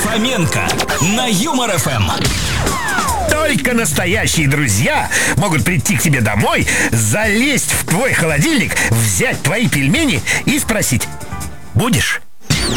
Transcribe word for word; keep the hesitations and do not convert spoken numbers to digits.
Фоменко на Юмор эф эм. Только настоящие друзья могут прийти к тебе домой, залезть в твой холодильник, взять твои пельмени и спросить: будешь?